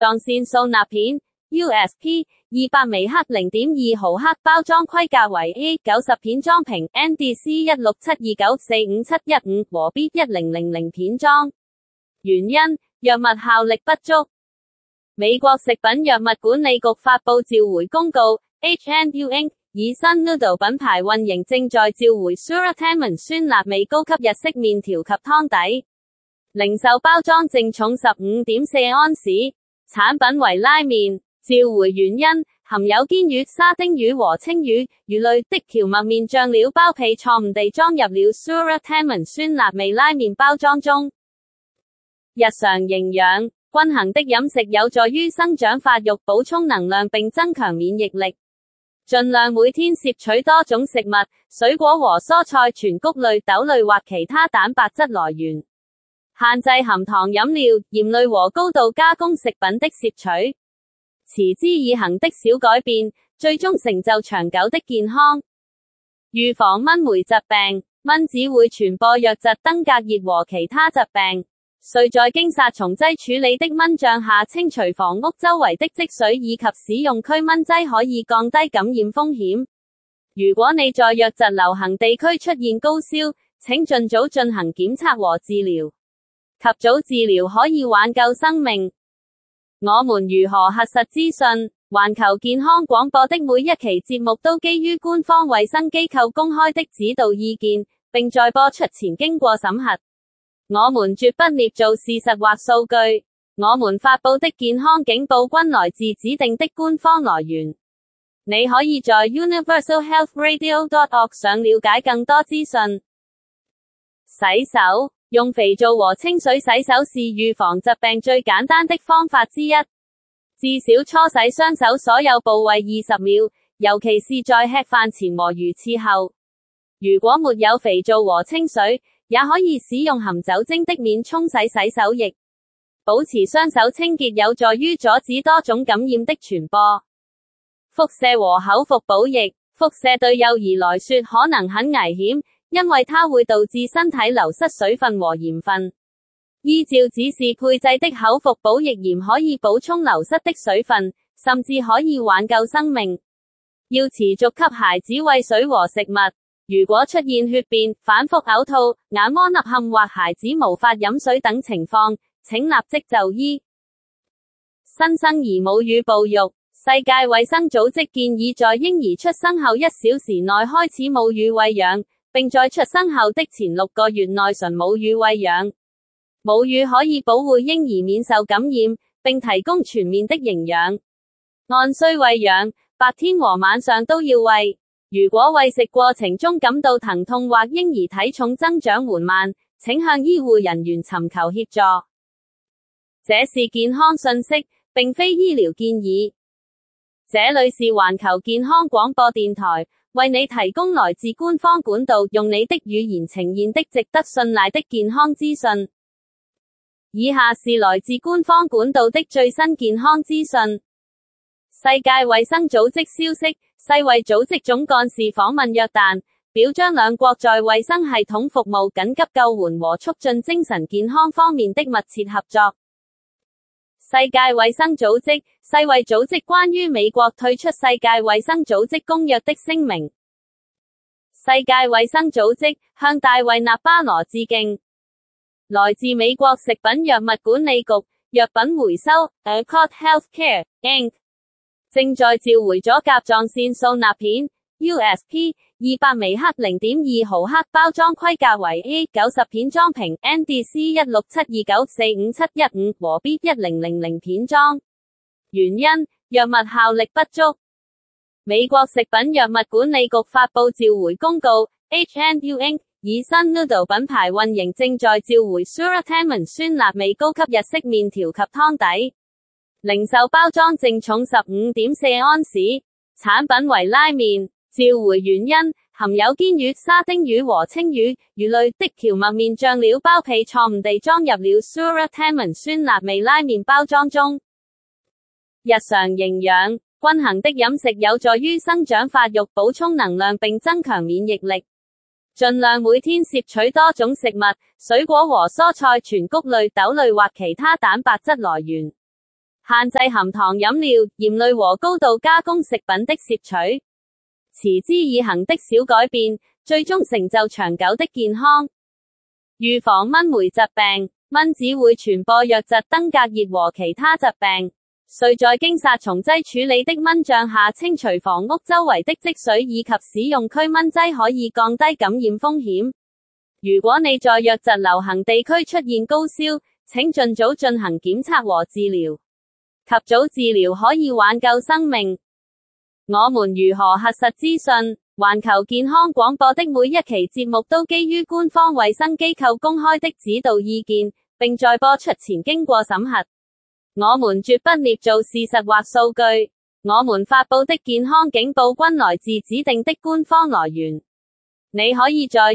狀線素鈉片 USP 200微克 0.2 毫克包裝規格為 A90 片裝瓶 NDC 167294571和 B1000 片裝。原因：藥物效力不足。美國食品藥物管理局發佈召回公告 ，HNU Inc. 以新 Noodle 品牌運營正在召回 Suratamig 酸辣味高級日式麵條及湯底。零售包裝淨重 15.4 安士，產品為拉麵。召回原因：含有堅魚、沙丁魚和青魚、魚類的蕎麥麵醬料包皮錯誤地裝入了 Suratamig 酸辣味拉麵包裝中。日常營養，均衡的飲食有助於生長發育、補充能量並增強免疫力。盡量每天攝取多種食物、水果和蔬菜、全穀類、豆類或其他蛋白質來源。限制含糖飲料、鹽類和高度加工食品的攝取。持之以恆的小改變，最終成就長久的健康。預防蚊媒疾病，蚊子會傳播瘧疾、登革熱和其他疾病。需在經殺蟲劑處理的蚊帳下清除房屋周圍的積水，以及使用驅蚊劑可以降低感染風險。如果你在瘧疾流行地區出現高燒，請盡早進行檢測和治療。及早治療可以挽救生命。我們如何核實資訊？環球健康廣播的每一期節目都基於官方衛生機構公開的指導意見，並在播出前經過審核。我們絕不捏造事實或數據。我們發佈的健康警報均來自指定的官方來源。你可以在 universalhealthradio.org 上了解更多資訊。洗手。用肥皂和清水洗手是預防疾病最簡單的方法之一。至少搓洗雙手所有部位20秒，尤其是在吃飯前和魚翅後。如果沒有肥皂和清水，也可以使用含酒精的免沖洗洗手液。保持雙手清潔有助於阻止多種感染的傳播。輻射和口服補液。輻射對幼兒來說可能很危險，因為它會導致身體流失水分和鹽分。依照指示配製的口服補液鹽可以補充流失的水分，甚至可以挽救生命。要持續給孩子餵水和食物。如果出現血便、反覆嘔吐、眼窩凹陷或孩子無法飲水等情況，請立即就醫。新生兒母乳哺育。世界衛生組織建議在嬰兒出生後1小時內開始母乳餵養，並在出生後的前6個月內純母乳餵養。母乳可以保護嬰兒免受感染，並提供全面的營養。按需餵養，白天和晚上都要餵。如果餵食過程中感到疼痛或嬰兒體重增長緩慢，請向醫護人員尋求協助。這是健康信息，並非醫療建議。這裏是環球健康廣播電台，為你提供來自官方管道，用你的語言呈現的值得信賴的健康資訊。以下是來自官方管道的最新健康資訊。世界衛生組織消息，世衛組織總幹事訪問約旦，表彰兩國在衛生系統服務、緊急救援和促進精神健康方面的密切合作。世界衛生組織，世衛組織關於美國退出世界衛生組織公約的聲明。世界衛生組織向大衛納巴羅致敬。來自美國食品藥物管理局藥品回收 Accord Healthcare Inc. 正在召回咗甲狀腺素鈉片 USP 200微克 0.2 毫克包裝規格為 A90 片裝瓶 NDC 167294571和 B1000 片裝。原因：藥物效力不足。美國食品藥物管理局發佈召回公告 ，HNU Inc. 以新 Noodle 品牌運營正在召回 Suratamig 酸辣味高級日式麵條及湯底。零售包裝淨重 15.4 安士，產品為拉麵。召回原因：含有堅魚、沙丁魚和青魚、魚類的蕎麥麵醬料包皮錯誤地裝入了 Suratamig 酸辣味拉麵包裝中。日常營養，均衡的飲食有助於生長發育、補充能量並增強免疫力。盡量每天攝取多種食物、水果和蔬菜、全穀類、豆類或其他蛋白質來源。 限制含糖飲料、鹽類和高度加工食品的攝取。持之以恆的小改變，最終成就長久的健康。預防蚊媒疾病。蚊子會傳播瘧疾、登革熱和其他疾病。需在經殺蟲劑處理的蚊帳下清除房屋周圍的積水，以及使用驅蚊劑可以降低感染風險。如果你在瘧疾流行地區出現高燒，請盡早進行檢測和治療。及早治療可以挽救生命。我們如何核實資訊？環球健康廣播的每一期節目都基於官方衛生機構公開的指導意見，並在播出前經過審核。我們絕不捏造事實或數據。我們發佈的健康警報均來自指定的官方來源。你可以在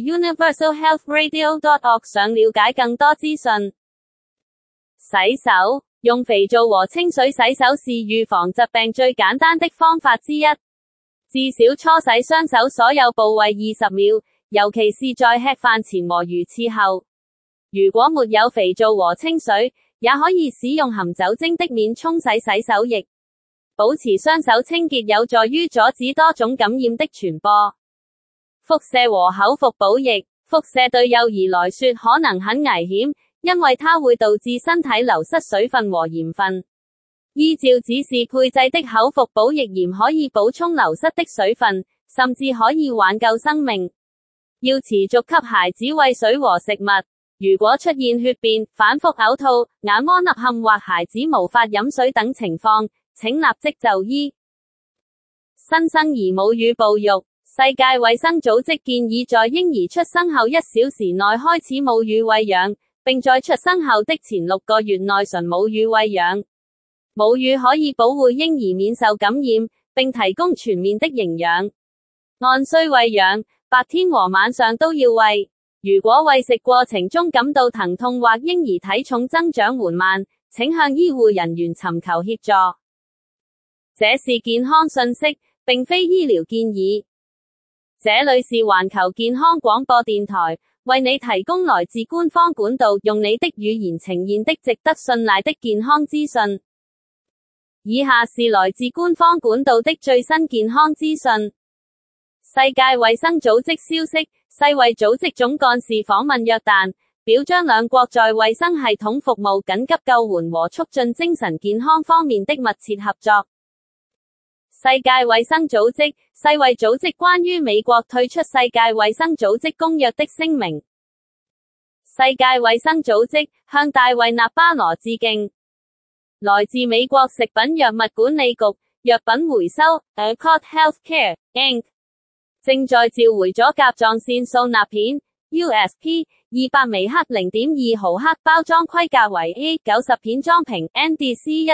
universalhealthradio.org 上了解更多資訊。洗手。用肥皂和清水洗手是預防疾病最簡單的方法之一。至少搓洗雙手所有部位20秒，尤其是在吃飯前和魚翅後。如果沒有肥皂和清水，也可以使用含酒精的免沖洗洗手液。保持雙手清潔有助於阻止多種感染的傳播。輻射和口服補液。輻射對幼兒來說可能很危險，因為它會導致身體流失水分和鹽分。依照指示配製的口服補液鹽可以補充流失的水分，甚至可以挽救生命。要持續給孩子餵水和食物。如果出現血便、反覆嘔吐、眼窩凹陷或孩子無法飲水等情況，請立即就醫。新生兒母乳哺育。世界衛生組織建議在嬰兒出生後1小時內開始母乳餵養，並在出生後的前6個月內純母乳餵養。母乳可以保護嬰兒免受感染，並提供全面的營養。按需餵養，白天和晚上都要餵。如果餵食過程中感到疼痛或嬰兒體重增長緩慢，請向醫護人員尋求協助。這是健康信息，並非醫療建議。這裏是環球健康廣播電台，為你提供來自官方管道，用你的語言呈現的值得信賴的健康資訊。以下是來自官方管道的最新健康資訊。世界衛生組織消息，世衛組織總幹事訪問約旦，表彰兩國在衛生系統服務、緊急救援和促進精神健康方面的密切合作。世界衛生組織，世衛組織關於美國退出世界衛生組織公約的聲明。世界衛生組織向大衛納巴羅致敬。來自美國食品藥物管理局藥品回收 Accord Healthcare Inc. 正在召回咗甲狀腺素鈉片 USP 200微克 0.2 毫克包裝規格為 A90 片裝瓶 NDC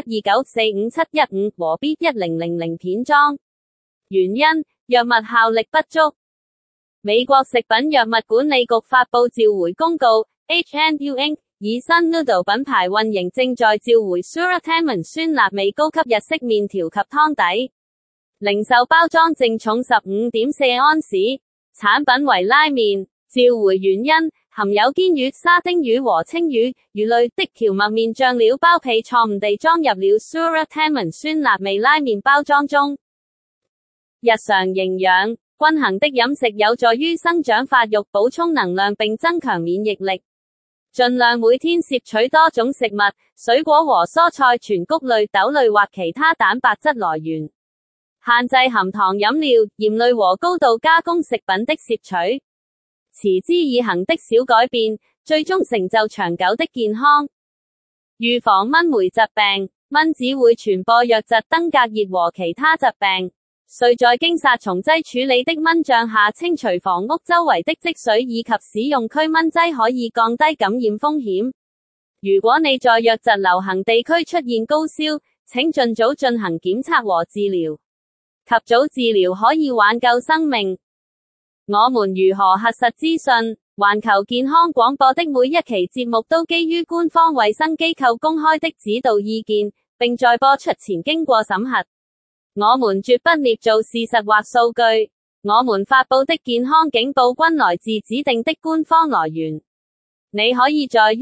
167294571和 B1000 片裝。原因：藥物效力不足。美國食品藥物管理局發佈召回公告 H&U Inc. 以新 Noodle 品牌運營正在召回 Suratamen 酸辣味高級日式麵條及湯底。零售包裝淨重 15.4 安士，產品為拉麵。召回原因：含有堅魚、沙丁魚和青魚、魚類的蕎麥麵醬料包皮錯誤地裝入了 Suratamen 酸辣味拉麵包裝中。日常營養，均衡的飲食有助於生長發育、補充能量並增強免疫力。盡量每天攝取多種食物、水果和蔬菜、全穀類、豆類或其他蛋白質來源。限制含糖飲料、鹽類和高度加工食品的攝取。持之以恆的小改變，最終成就長久的健康。預防蚊媒疾病。蚊子會傳播瘧疾、登革熱和其他疾病。需在經殺蟲劑處理的蚊帳下清除房屋周圍的積水，以及使用驅蚊劑可以降低感染風險。如果你在瘧疾流行地區出現高燒，請盡早進行檢測和治療。及早治療可以挽救生命。我們如何核實資訊？環球健康廣播的每一期節目都基於官方衛生機構公開的指導意見，並在播出前經過審核。我們絕不捏造事實或數據。我們發佈的健康警報均來自指定的官方來源。 你可以在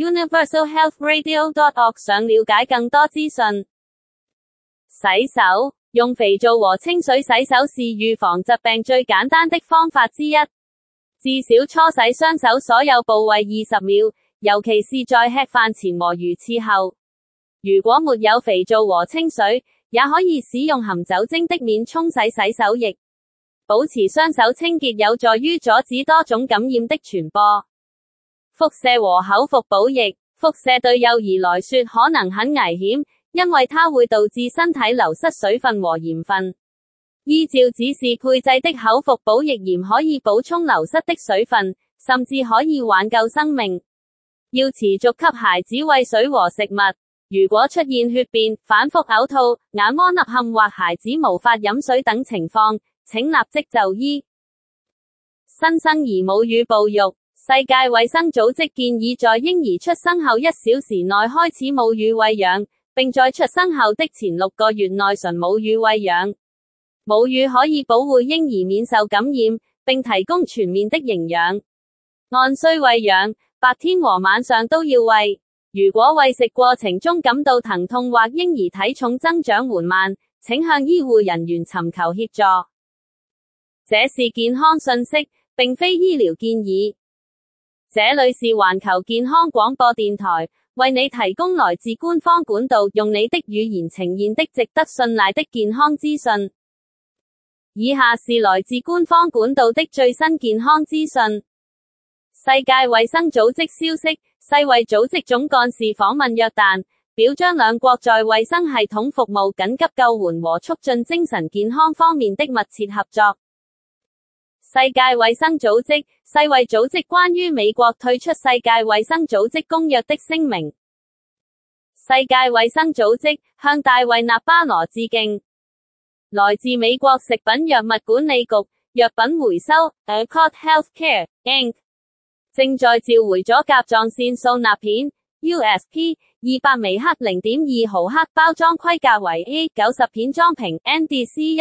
universalhealthradio.org 上了解更多資訊。洗手，用肥皂和清水洗手是預防疾病最簡單的方法之一。至少搓洗雙手所有部位20秒，尤其是在吃飯前和如廁後。如果沒有肥皂和清水，也可以使用含酒精的免沖洗洗手液。保持雙手清潔有助於阻止多種感染的傳播。輻射和口服補液，輻射對幼兒來說可能很危險，因為它會導致身體流失水分和鹽分。依照指示配製的口服補液鹽可以補充流失的水分，甚至可以挽救生命。要持續給孩子餵水和食物。如果出現血便、反覆嘔吐、眼窩凹陷或孩子無法飲水等情況，請立即就醫。新生兒母乳哺育，世界衛生組織建議在嬰兒出生後1小時內開始母乳餵養，並在出生後的前6個月內純母乳餵養。母乳可以保護嬰兒免受感染，並提供全面的營養。按需餵養，白天和晚上都要餵。如果餵食過程中感到疼痛或嬰兒體重增長緩慢，請向醫護人員尋求協助。這是健康信息，並非醫療建議。這裏是環球健康廣播電台，為你提供來自官方管道，用你的語言呈現的值得信賴的健康資訊。以下是來自官方管道的最新健康資訊。世界衛生組織消息，世衛組織總幹事訪問約旦，表彰兩國在衛生系統服務、緊急救援和促進精神健康方面的密切合作。世界衛生組織，世衛組織關於美國退出世界衛生組織公約的聲明。世界衛生組織向大衛納巴羅致敬。來自美國食品藥物管理局，藥品回收 Accord Healthcare Inc. 正在召回咗甲狀腺素鈉片 USP 200微克 0.2 毫克包裝規格為 A90 片裝瓶 NDC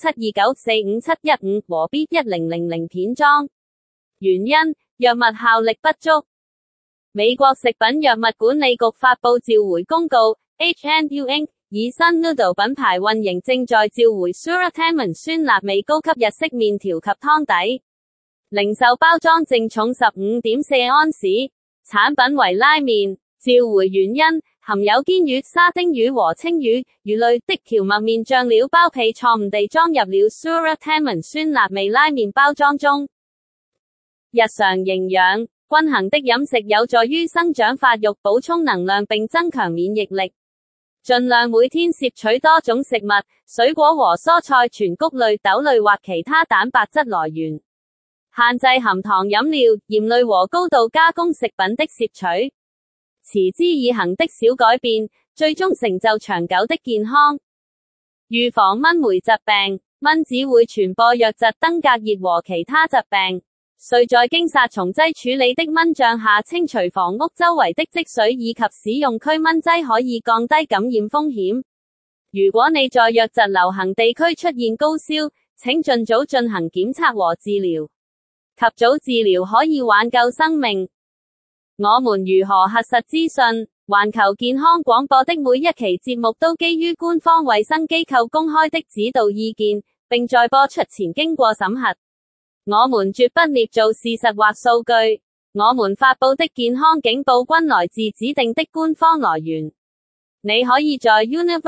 167294571和 B1000 片裝。原因，藥物效力不足。美國食品藥物管理局發佈召回公告 H&U Inc. 以新 Noodle 品牌運營正在召回 Suratamen 酸辣味高級日式麵條及湯底。零售包裝淨重 15.4 安士，產品為拉麵。召回原因，含有堅魚、沙丁魚和青魚、魚類的蕎麥麵醬料包皮錯誤地裝入了 Suratamen 酸辣味拉麵包裝中。日常營養，均衡的飲食有助於生長發育、補充能量並增強免疫力。盡量每天攝取多種食物、水果和蔬菜、全穀類、豆類或其他蛋白質來源。限制含糖飲料、鹽類和高度加工食品的攝取。持之以恆的小改變，最終成就長久的健康。預防蚊媒疾病，蚊子會傳播瘧疾、登革熱和其他疾病。需在經殺蟲劑處理的蚊帳下清除房屋周圍的積水，以及使用驅蚊劑可以降低感染風險。如果你在瘧疾流行地區出現高燒，請盡早進行檢測和治療。及早治療可以挽救生命。我們如何核實資訊？環球健康廣播的每一期節目都基於官方衛生機構公開的指導意見，並在播出前經過審核。我們絕不捏造事實或數據。我們發佈的健康警報均來自指定的官方來源。你可以在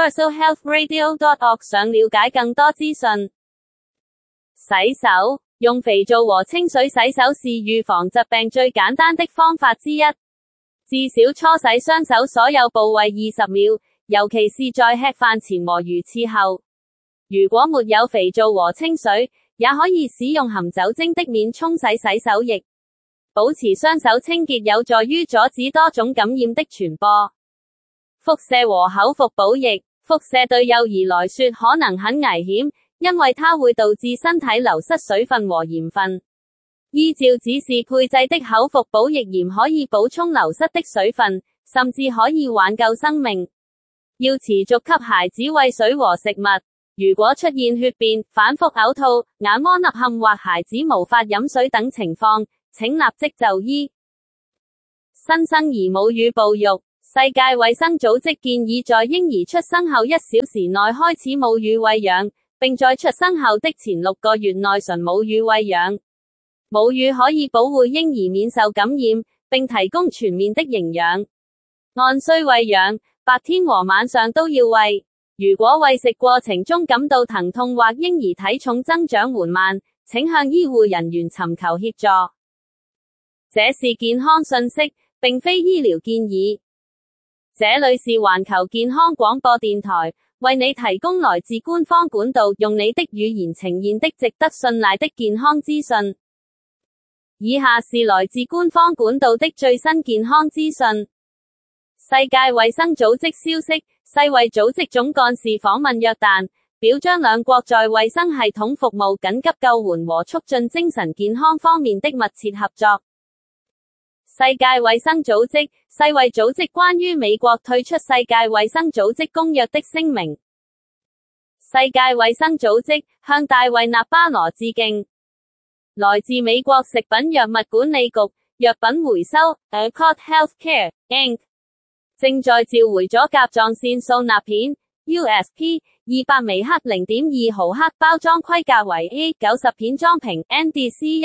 universalhealthradio.org 上了解更多資訊。洗手，用肥皂和清水洗手是預防疾病最簡單的方法之一。至少搓洗雙手所有部位20秒，尤其是在吃飯前和如廁後。如果沒有肥皂和清水，也可以使用含酒精的免沖洗洗手液。保持雙手清潔有助於阻止多種感染的傳播。輻射和口服補液，輻射對幼兒來說可能很危險，因為它會導致身體流失水分和鹽分。依照指示配製的口服補液鹽可以補充流失的水分，甚至可以挽救生命。要持續給孩子餵水和食物。如果出現血便、反覆嘔吐、眼窩凹陷或孩子無法飲水等情況，請立即就醫。 新生兒母乳哺育，世界衛生組織建議在嬰兒出生後1小時內開始母乳餵養，並在出生後的前6個月內純母乳餵養。母乳可以保護嬰兒免受感染，並提供全面的營養。按需餵養，白天和晚上都要餵。如果餵食過程中感到疼痛或嬰兒體重增長緩慢，請向醫護人員尋求協助。這是健康信息，並非醫療建議。這裏是環球健康廣播電台，為你提供來自官方管道，用你的語言呈現的值得信賴的健康資訊。以下是來自官方管道的最新健康資訊。世界衛生組織消息，世衛組織總幹事訪問約旦，表彰兩國在衛生系統服務、緊急救援和促進精神健康方面的密切合作。世界衛生組織，世衛組織關於美國退出世界衛生組織公約的聲明。世界衛生組織向大衛納巴羅致敬。來自美國食品藥物管理局藥品回收 Accord Healthcare Inc. 正在召回咗甲狀腺素鈉片 USP 200微克 0.2 毫克包裝規格為 A90 片裝瓶 NDC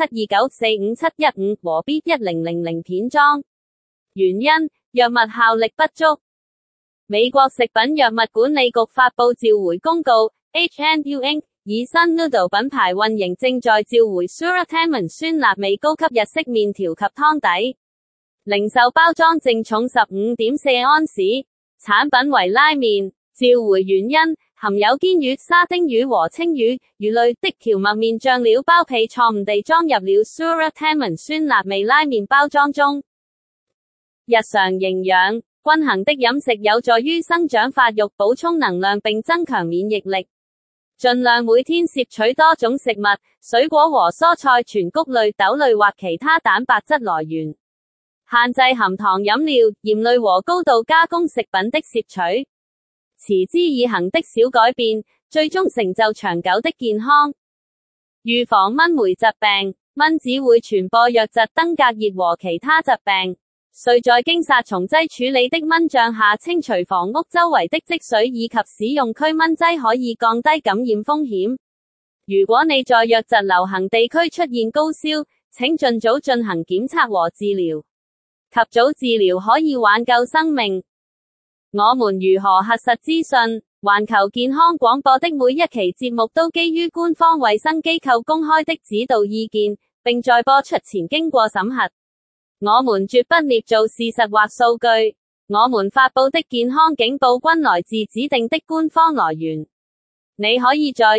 167294571和 B1000 片裝。原因：藥物效力不足。美國食品藥物管理局發佈召回公告 HNU Inc. 以新 Noodle 品牌運營正在召回 Suratamine 酸辣味高級日式麵條及湯底。零售包裝淨重 15.4 安士，產品為拉麵。召回原因：含有堅魚、沙丁魚和青魚、魚類的蕎麥麵醬料包被錯誤地裝入了 Suratamine 酸辣味拉麵包裝中。日常營養，均衡的飲食有助於生長發育、補充能量並增強免疫力。盡量每天攝取多種食物、水果和蔬菜、全穀類、豆類或其他蛋白質來源。限制含糖飲料、鹽類和高度加工食品的攝取。持之以恆的小改變，最終成就長久的健康。預防蚊媒疾病，蚊子會傳播瘧疾、登革熱和其他疾病。需在經殺蟲劑處理的蚊帳下清除房屋周圍的積水，以及使用驅蚊劑可以降低感染風險。如果你在瘧疾流行地區出現高燒，請盡早進行檢測和治療。及早治療可以挽救生命。我們如何核實資訊？環球健康廣播的每一期節目都基於官方衛生機構公開的指導意見，並在播出前經過審核。我們絕不捏造事實或數據。我們發佈的健康警報均來自指定的官方來源。你可以在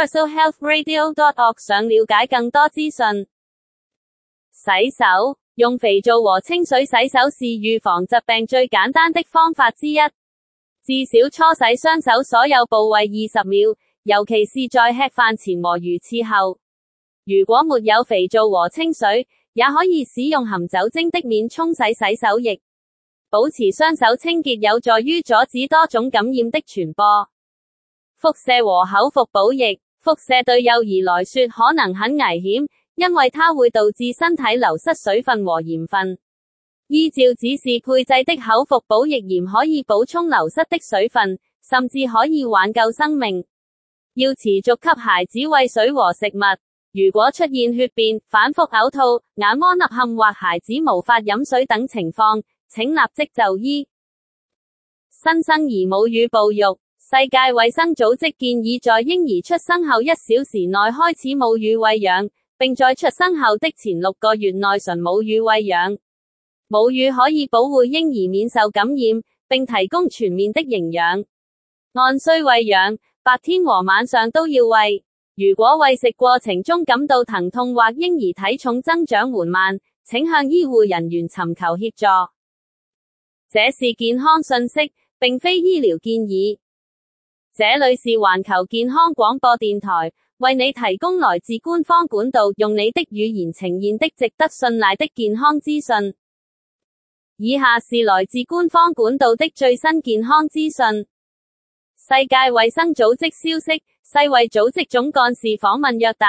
universalhealthradio.org 上了解更多資訊。洗手，用肥皂和清水洗手是預防疾病最簡單的方法之一。至少搓洗雙手所有部位20秒，尤其是在吃飯前和如廁後。如果沒有肥皂和清水，也可以使用含酒精的免沖洗洗手液。保持雙手清潔有助於阻止多種感染的傳播。輻射和口服補液，輻射對幼兒來說可能很危險，因為它會導致身體流失水分和鹽分。依照指示配製的口服補液鹽可以補充流失的水分，甚至可以挽救生命。要持續給孩子餵水和食物。如果出現血便、反覆嘔吐、眼窩凹陷或孩子無法飲水等情況，請立即就醫。新生兒母乳哺育，世界衛生組織建議在嬰兒出生後1小時內開始母乳餵養，並在出生後的前6個月內純母乳餵養。母乳可以保護嬰兒免受感染，並提供全面的營養。按需餵養，白天和晚上都要餵。如果餵食過程中感到疼痛或嬰兒體重增長緩慢，請向醫護人員尋求協助。這是健康信息，並非醫療建議。這裏是環球健康廣播電台，為你提供來自官方管道，用你的語言呈現的值得信賴的健康資訊。以下是來自官方管道的最新健康資訊。世界衛生組織消息，世衛組織總幹事訪問約旦，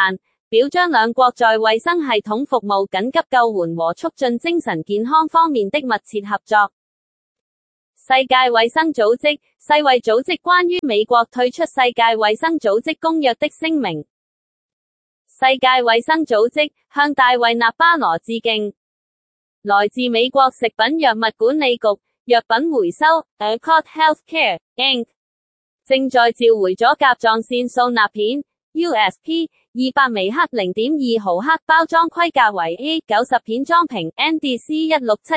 表彰兩國在衛生系統服務、緊急救援和促進精神健康方面的密切合作。世界衛生組織世衛組織關於美國退出世界衛生組織公約的聲明。世界衛生組織向大衛納巴羅致敬。來自美國食品藥物管理局藥品回收 Accord Healthcare Inc. 正在召回咗甲狀腺素鈉片 USP 200微克 0.2 毫克包裝規格為 A90 片裝瓶 NDC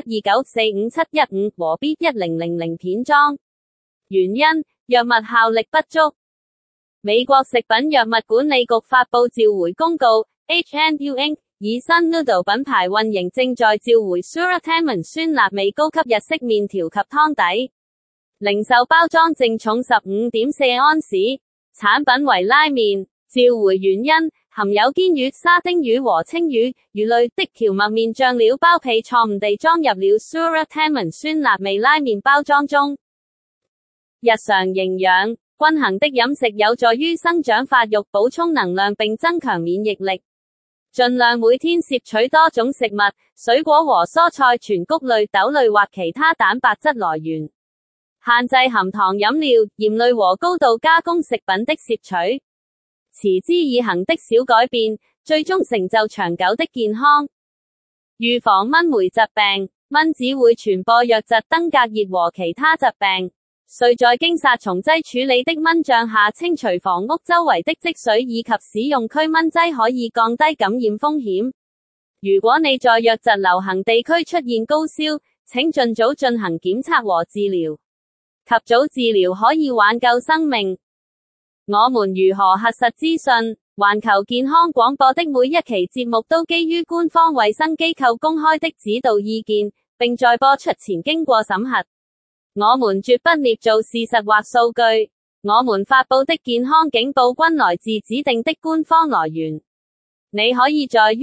16729457115和 B1000 片裝。原因：藥物效力不足。美國食品藥物管理局發佈召回公告 ，H&U Inc. 以 Sun Noodle 品牌運營正在召回 Suratamen 酸辣味高級日式麵條及湯底。零售包裝淨重 15.4 安士，產品為拉麵。召回原因：含有堅魚、沙丁魚和青魚、魚類的蕎麥麵醬料包皮錯誤地裝入了 Suratamen 酸辣味拉麵包裝中。日常營養：均衡的飲食有助於生長發育、補充能量並增強免疫力。盡量每天攝取多種食物、水果和蔬菜、全穀類、豆類或其他蛋白質來源。限制含糖飲料、鹽類和高度加工食品的攝取。持之以恆的小改變，最終成就長久的健康。預防蚊媒疾病，蚊子會傳播瘧疾、登革熱和其他疾病。需在經殺蟲劑處理的蚊帳下清除房屋周圍的積水，以及使用驅蚊劑可以降低感染風險。如果你在瘧疾流行地區出現高燒，請盡早進行檢測和治療。及早治療可以挽救生命。我們如何核實資訊？環球健康廣播的每一期節目都基於官方衛生機構公開的指導意見，並在播出前經過審核。我們絕不捏造事實或數據，我們發佈的健康警報均來自指定的官方來源。你可以在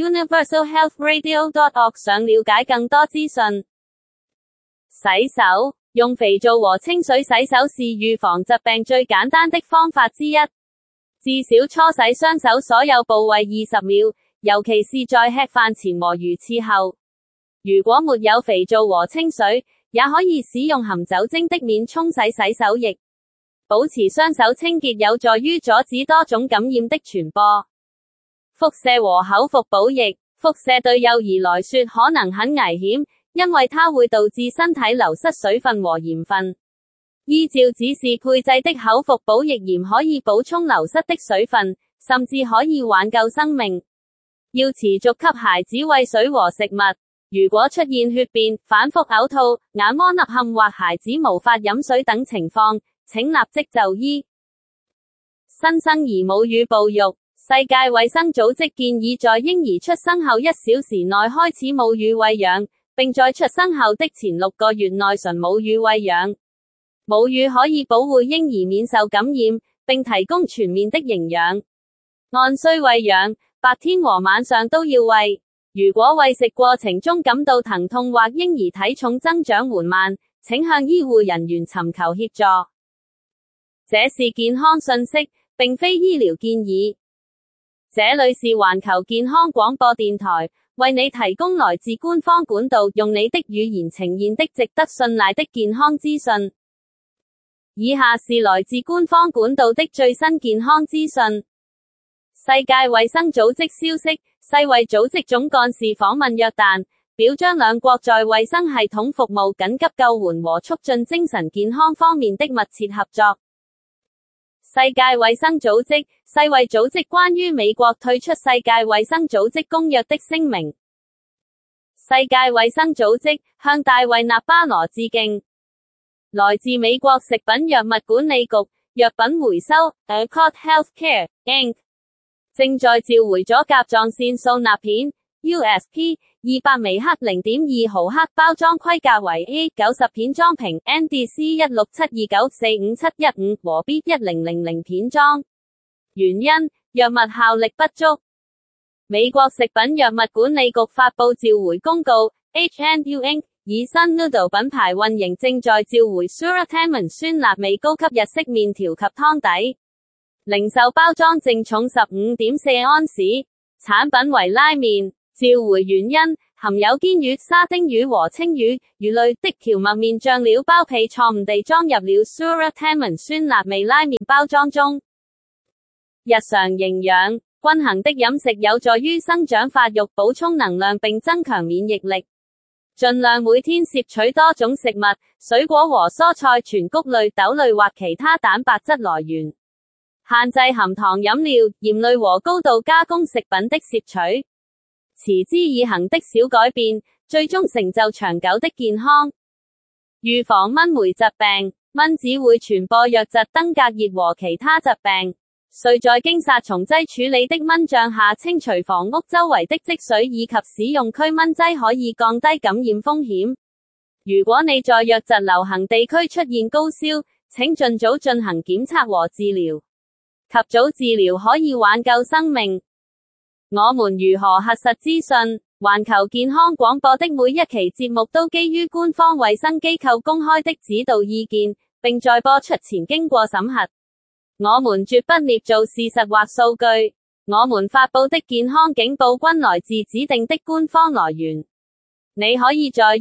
universalhealthradio.org 上了解更多資訊。洗手，用肥皂和清水洗手是預防疾病最簡單的方法之一。至少搓洗雙手所有部位20秒，尤其是在吃飯前和魚翅後。如果沒有肥皂和清水，也可以使用含酒精的免沖洗洗手液。保持雙手清潔有助於阻止多種感染的傳播。輻射和口服補液，輻射對幼兒來說可能很危險，因為它會導致身體流失水分和鹽分。依照指示配製的口服補液鹽可以補充流失的水分，甚至可以挽救生命。要持續給孩子餵水和食物。如果出現血便、反覆嘔吐、眼窩凹陷或孩子無法飲水等情況，請立即就醫。新生兒母乳哺育，世界衛生組織建議在嬰兒出生後1小時內開始母乳餵養，並在出生後的前6個月內純母乳餵養。母乳可以保護嬰兒免受感染，並提供全面的營養。按需餵養，白天和晚上都要餵。如果餵食過程中感到疼痛或嬰兒體重增長緩慢，請向醫護人員尋求協助。這是健康信息，並非醫療建議。這裏是環球健康廣播電台，為你提供來自官方管道，用你的語言呈現的值得信賴的健康資訊。以下是來自官方管道的最新健康資訊。世界衛生組織消息，世衛組織總幹事訪問約旦，表彰兩國在衛生系統服務、緊急救援和促進精神健康方面的密切合作。世界衛生組織世衛組織關於美國退出世界衛生組織公約的聲明。世界衛生組織向大衛納巴羅致敬。來自美國食品藥物管理局藥品回收 Accord Healthcare Inc. 正在召回咗甲狀腺素鈉片 USP 200微克 0.2 毫克包裝規格為 A90 片裝瓶 NDC 16729457115和 B1000 片裝。原因：藥物效力不足。美國食品藥物管理局發佈召回公告 ，H&U Inc. 以 Sun Noodle 品牌運營正在召回 Suratamen 酸辣味高級日式麵條及湯底。零售包裝淨重 15.4 安士， 產品為拉麵。召回原因：含有堅魚、沙丁魚和青魚、魚類的蕎麥麵醬料包被錯誤地裝入了 Suratamon 酸辣味拉麵包裝中。日常營養：均衡的飲食有助於生長發育、補充能量並增強免疫力。盡量每天攝取多種食物、水果和蔬菜、全穀類、豆類或其他蛋白質來源。限制含糖飲料、鹽類和高度加工食品的攝取。持之以恆的小改變，最終成就長久的健康。預防蚊媒疾病：蚊子會傳播瘧疾、登革熱和其他疾病。需在經殺蟲劑處理的蚊帳下清除房屋周圍的積水，以及使用驅蚊劑可以降低感染風險。如果你在瘧疾流行地區出現高燒，請盡早進行檢測和治療。及早治療可以挽救生命。我們如何核實資訊？環球健康廣播的每一期節目都基於官方衛生機構公開的指導意見，並在播出前經過審核。我們絕不捏造事實或數據。我們發佈的健康警報均來自指定的官方來源。你可以在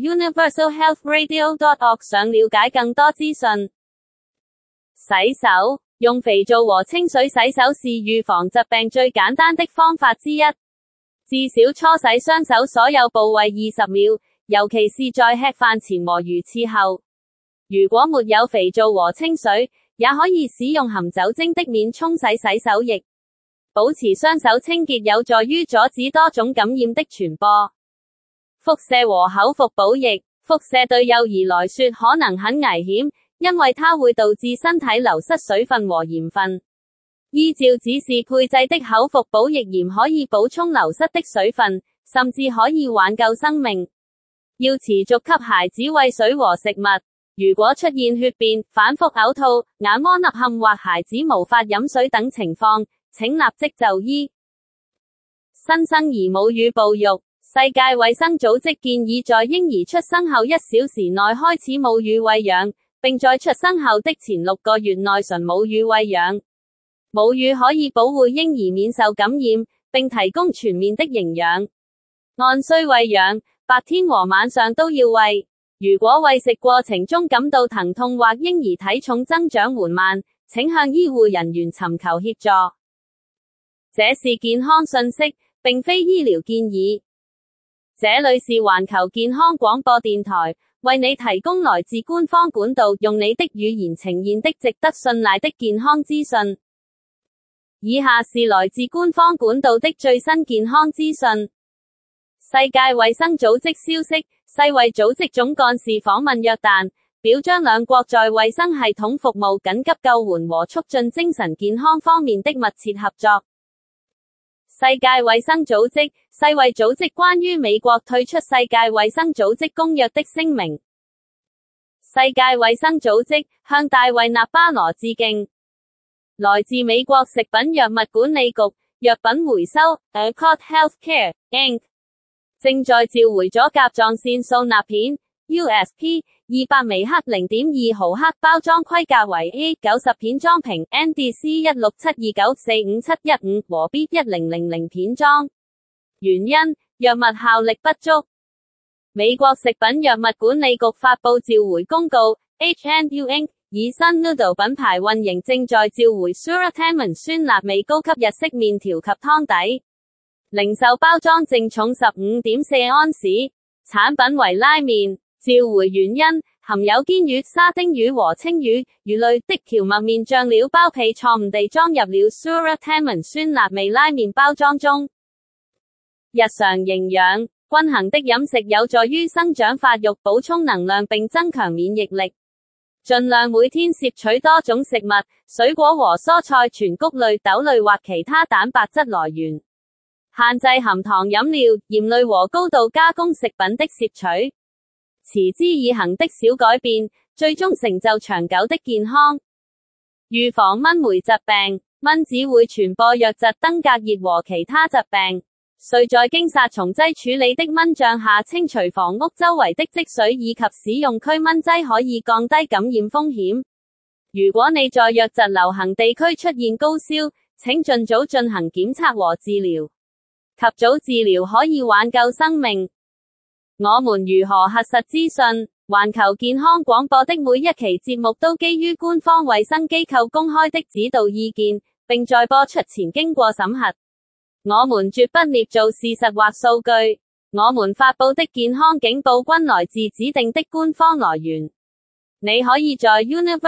universalhealthradio.org 上了解更多資訊。洗手。用肥皂和清水洗手是預防疾病最簡單的方法之一。至少搓洗雙手所有部位20秒，尤其是在吃飯前和如廁後。如果沒有肥皂和清水，也可以使用含酒精的免沖洗洗手液。保持雙手清潔有助於阻止多種感染的傳播。輻射和口服補液。輻射對幼兒來說可能很危險，因為它會導致身體流失水分和鹽分。依照指示配製的口服補液鹽可以補充流失的水分，甚至可以挽救生命。要持續給孩子餵水和食物。如果出現血便、反覆嘔吐、眼窩凹陷或孩子無法飲水等情況，請立即就醫。新生兒母乳哺育。世界衛生組織建議在嬰兒出生後1小時內開始母乳餵養，並在出生後的前6個月內純母乳餵養。母乳可以保護嬰兒免受感染，並提供全面的營養。按需餵養，白天和晚上都要餵。如果餵食過程中感到疼痛或嬰兒體重增長緩慢，請向醫護人員尋求協助。這是健康信息，並非醫療建議。這裏是環球健康廣播電台，為你提供來自官方管道，用你的語言呈現的值得信賴的健康資訊。以下是來自官方管道的最新健康資訊。世界衛生組織消息，世衛組織總幹事訪問約旦，表彰兩國在衛生系統服務、緊急救援和促進精神健康方面的密切合作。世界衛生組織，世衛組織關於美國退出世界衛生組織公約的聲明。世界衛生組織向大衛納巴羅致敬。來自美國食品藥物管理局藥品回收 Accord Healthcare Inc. 正在召回咗甲狀腺素鈉片 USP 200微克 0.2 毫克包裝規格為 A90 片裝瓶 NDC 167294571和 B1000 片裝。原因：藥物效力不足。美國食品藥物管理局發佈召回公告 H&U Inc. 以新 Noodle 品牌運營正在召回 Suratamon 酸辣味高級日式麵條及湯底。零售包裝淨重 15.4 安士，產品為拉麵。召回原因：含有堅魚、沙丁魚和青魚、魚類的蕎麥麵醬料包被錯誤地裝入了 Suratamon 酸辣味拉麵包裝中。日常營養：均衡的飲食有助於生長發育、補充能量並增強免疫力。盡量每天攝取多種食物、水果和蔬菜、全穀類、豆類或其他蛋白質來源。限制含糖飲料、鹽類和高度加工食品的攝取。持之以恆的小改變，最終成就長久的健康。預防蚊媒疾病：蚊子會傳播瘧疾、登革熱和其他疾病。需在經殺蟲劑處理的蚊帳下清除房屋周圍的積水，以及使用驅蚊劑可以降低感染風險。如果你在瘧疾流行地區出現高燒，請盡早進行檢測和治療。 及早治療可以挽救生命。我們如何核實資訊？環球健康廣播的每一期節目都基於官方衛生機構公開的指導意見，並在播出前經過審核。我們絕不捏造事實或數據。我們發佈的健康警報均來自指定的官方來源。你可以在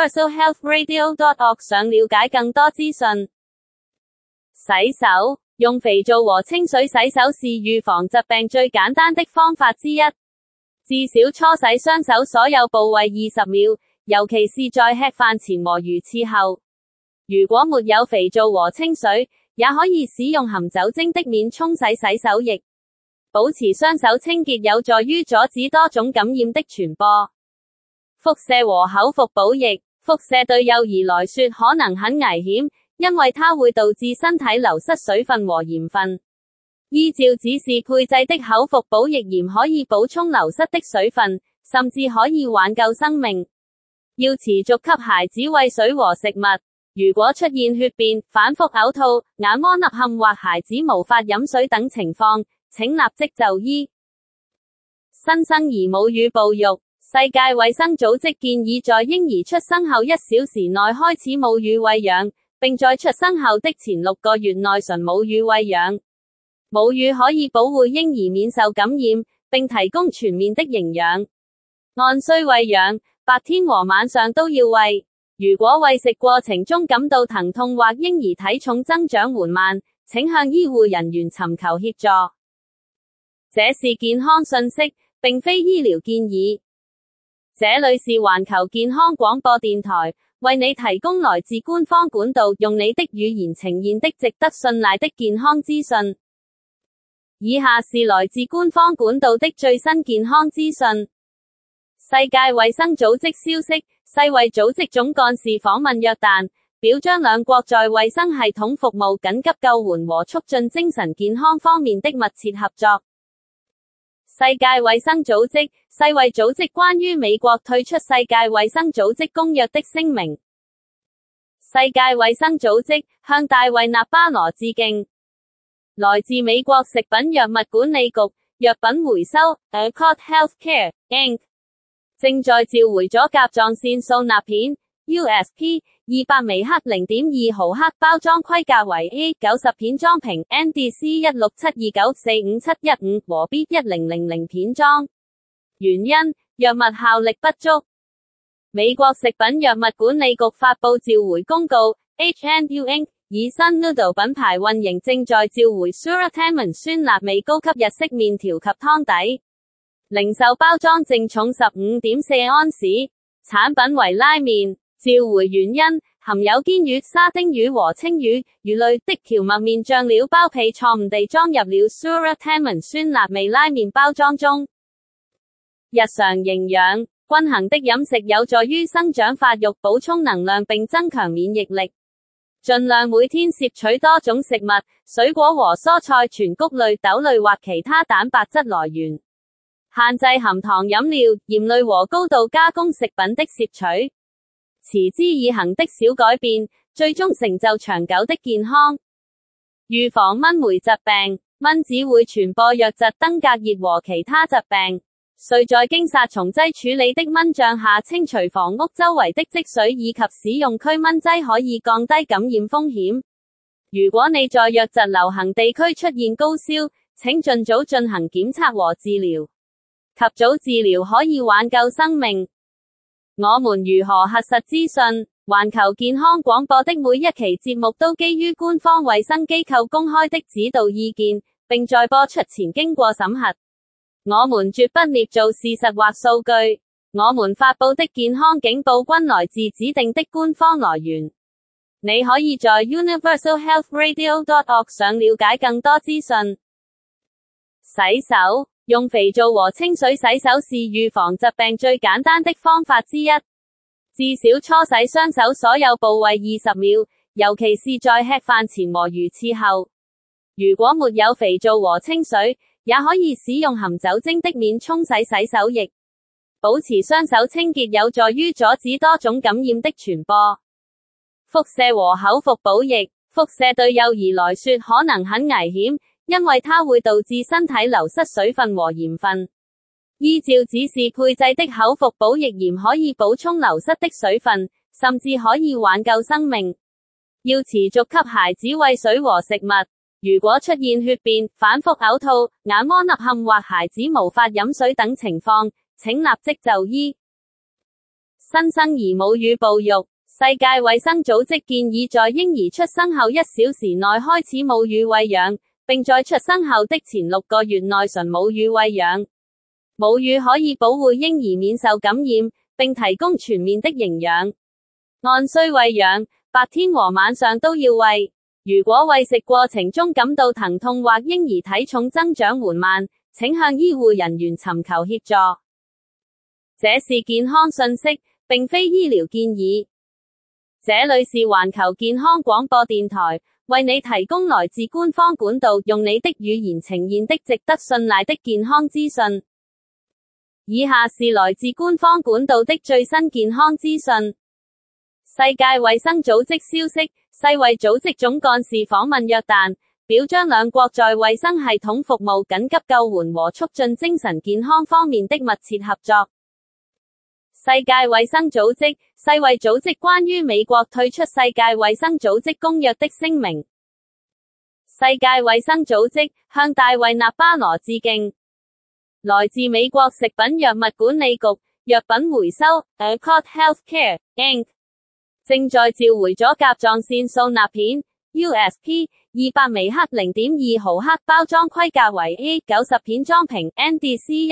universalhealthradio.org 上了解更多資訊。洗手。用肥皂和清水洗手是預防疾病最簡單的方法之一。至少搓洗雙手所有部位20秒，尤其是在吃飯前和如廁後。如果沒有肥皂和清水，也可以使用含酒精的免沖洗洗手液。保持雙手清潔有助於阻止多種感染的傳播。輻射和口服補液。輻射對幼兒來說可能很危險，因為它會導致身體流失水分和鹽分。依照指示配製的口服補液鹽可以補充流失的水分，甚至可以挽救生命。要持續給孩子餵水和食物。如果出現血便、反覆嘔吐、眼窩凹陷或孩子無法飲水等情況，請立即就醫。新生兒母乳哺育。世界衛生組織建議在嬰兒出生後1小時內開始母乳餵養，並在出生後的前6個月內純母乳餵養。母乳可以保護嬰兒免受感染，並提供全面的營養。按需餵養，白天和晚上都要餵。如果餵食過程中感到疼痛或嬰兒體重增長緩慢，請向醫護人員尋求協助。這是健康信息，並非醫療建議。這裏是環球健康廣播電台，為你提供來自官方管道，用你的語言呈現的值得信賴的健康資訊。以下是來自官方管道的最新健康資訊。世界衛生組織消息，世衛組織總幹事訪問約旦，表彰兩國在衛生系統服務、緊急救援和促進精神健康方面的密切合作。世界衛生組織，世衛組織關於美國退出世界衛生組織公約的聲明。世界衛生組織向大衛納巴羅致敬。來自美國食品藥物管理局藥品回收 Accord Healthcare Inc. 正在召回咗甲狀腺素鈉片 USP 200微克 0.2 毫克包裝規格為 A90 片裝瓶 NDC 16729457115和 B1000 片裝。原因：藥物效力不足。美國食品藥物管理局發佈召回公告 H&U Inc. 以新 Noodle 品牌運營正在召回 Suratamine 酸辣味高級日式麵條及湯底。零售包裝淨重 15.4 安士，產品為拉麵。召回原因：含有堅魚、沙丁魚和青魚、魚類的蕎麥麵醬料包被錯誤地裝入了 Suratamine 酸辣味拉麵包裝中。日常營養，均衡的飲食有助於生長發育、補充能量並增強免疫力。盡量每天攝取多種食物、水果和蔬菜、全穀類、豆類或其他蛋白質來源。限制含糖飲料、鹽類和高度加工食品的攝取。持之以恆的小改變，最終成就長久的健康。預防蚊媒疾病，蚊子會傳播瘧疾、登革熱和其他疾病。需在經殺蟲劑處理的蚊帳下清除房屋周圍的積水，以及使用驅蚊劑可以降低感染風險。如果你在瘧疾流行地區出現高燒，請盡早進行檢測和治療。及早治療可以挽救生命。我們如何核實資訊？環球健康廣播的每一期節目都基於官方衛生機構公開的指導意見，並在播出前經過審核。我們絕不捏造事實或數據。我們發佈的健康警報均來自指定的官方來源。你可以在 universalhealthradio.org 上了解更多資訊。洗手。用肥皂和清水洗手是預防疾病最簡單的方法之一。至少搓洗雙手所有部位20秒，尤其是在吃飯前和如廁後。如果沒有肥皂和清水，也可以使用含酒精的免沖洗洗手液。保持雙手清潔有助於阻止多種感染的傳播。輻射和口服補液。輻射對幼兒來說可能很危險， 因為它會導致身體流失水分和鹽分。依照指示配製的口服補液鹽可以補充流失的水分，甚至可以挽救生命。要持續給孩子餵水和食物。如果出現血便、反覆嘔吐、眼窩凹陷或孩子無法飲水等情況，請立即就醫。新生兒母乳哺育。世界衛生組織建議在嬰兒出生後1小時內開始母乳餵養，並在出生後的前6個月內純母乳餵養。母乳可以保護嬰兒免受感染，並提供全面的營養。按需餵養，白天和晚上都要餵。如果餵食過程中感到疼痛或嬰兒體重增長緩慢，請向醫護人員尋求協助。這是健康信息，並非醫療建議。這裏是環球健康廣播電台，為你提供來自官方管道，用你的語言呈現的值得信賴的健康資訊。以下是來自官方管道的最新健康資訊。世界衛生組織消息，世衛組織總幹事訪問約旦，表彰兩國在衛生系統服務、緊急救援和促進精神健康方面的密切合作。世界衛生組織，世衛組織關於美國退出世界衛生組織公約的聲明。世界衛生組織向大衛納巴羅致敬。來自美國食品藥物管理局，藥品回收 Accord Healthcare Inc. 正在召回咗甲狀腺素鈉片 USP 200微克 0.2 毫克包裝規格為 A90 片裝瓶 NDC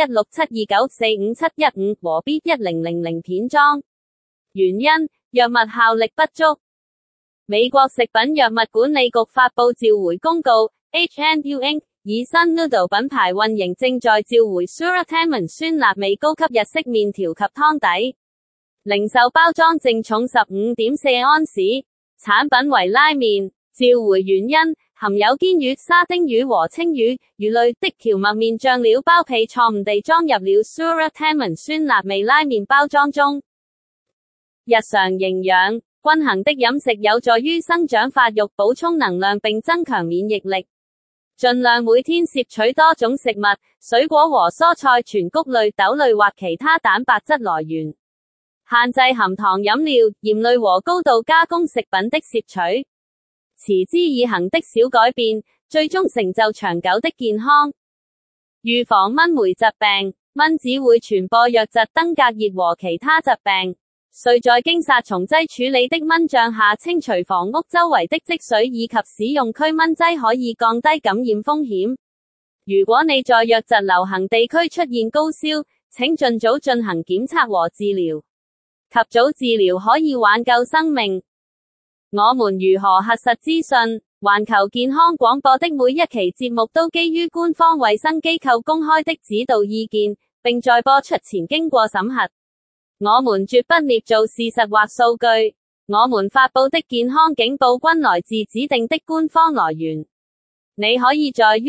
167294571和 B1000 片裝。原因：藥物效力不足。美國食品藥物管理局發佈召回公告 ，H&U Inc. 以 Sun Noodle 品牌運營正在召回 Suratamen 酸辣味高級日式麵條及湯底。零售包裝淨重 15.4 安士，產品為拉麵。召回原因：含有堅魚、沙丁魚和青魚、魚類的蕎麥麵醬料包被錯誤地裝入了 Suratamen 酸辣味拉麵包裝中。日常營養，均衡的飲食有助於生長發育、補充能量並增強免疫力。盡量每天攝取多種食物、水果和蔬菜、全穀類、豆類或其他蛋白質來源。限制含糖飲料、鹽類和高度加工食品的攝取。持之以恆的小改變，最終成就長久的健康。預防蚊媒疾病，蚊子會傳播瘧疾、登革熱和其他疾病。需在經殺蟲劑處理的蚊帳下清除房屋周圍的積水，以及使用驅蚊劑可以降低感染風險。如果你在瘧疾流行地區出現高燒，請盡早進行檢測和治療。及早治療可以挽救生命。我們如何核實資訊？環球健康廣播的每一期節目都基於官方衛生機構公開的指導意見，並在播出前經過審核。我們絕不捏造事實或數據。我們發佈的健康警報均來自指定的官方來源。你可以在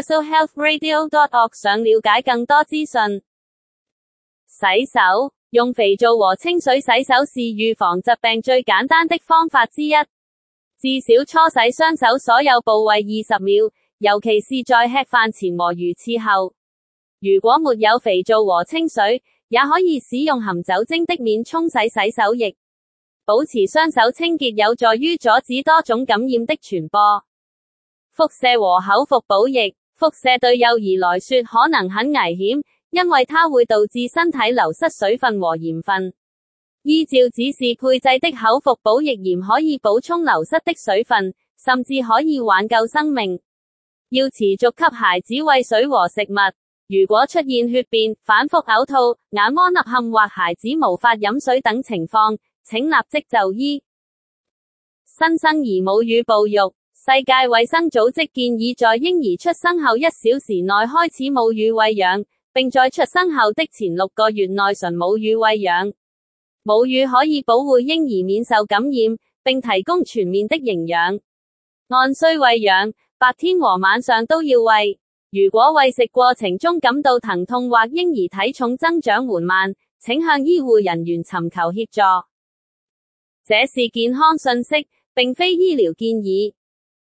universalhealthradio.org 上了解更多資訊。洗手。用肥皂和清水洗手是預防疾病最簡單的方法之一。至少搓洗雙手所有部位20秒，尤其是在吃飯前和如廁後。如果沒有肥皂和清水，也可以使用含酒精的免沖洗洗手液。保持雙手清潔有助於阻止多種感染的傳播。輻射和口服補液。輻射對幼兒來說可能很危險，因為它會導致身體流失水分和鹽分。依照指示配製的口服補液鹽可以補充流失的水分，甚至可以挽救生命。要持續給孩子餵水和食物。如果出現血便、反覆嘔吐、眼窩凹陷或孩子無法飲水等情況，請立即就醫。新生兒母乳哺育。世界衛生組織建議在嬰兒出生後1小時內開始母乳餵養，並在出生後的前6個月內純母乳餵養。母乳可以保護嬰兒免受感染，並提供全面的營養。按需餵養，白天和晚上都要餵。如果餵食過程中感到疼痛或嬰兒體重增長緩慢，請向醫護人員尋求協助。這是健康信息，並非醫療建議。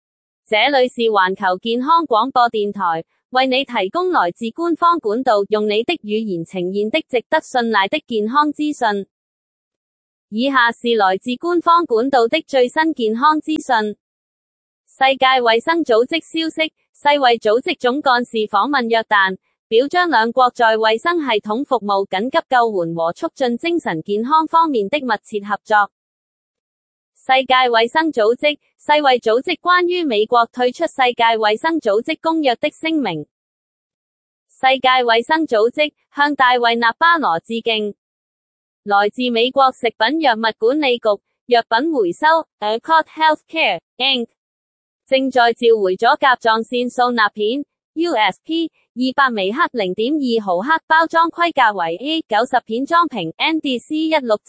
這裏是環球健康廣播電台，為你提供來自官方管道，用你的語言呈現的值得信賴的健康資訊。以下是來自官方管道的最新健康資訊。世界衛生組織消息，世衛組織總幹事訪問約旦，表彰兩國在衛生系統服務、緊急救援和促進精神健康方面的密切合作。世界衛生組織，世衛組織關於美國退出世界衛生組織公約的聲明。世界衛生組織向大衛納巴羅致敬。來自美國食品藥物管理局藥品回收 Accord Healthcare Inc. 正在召回咗甲狀腺素鈉片 USP 200微克 0.2 毫克包裝規格為 A90 片裝瓶 NDC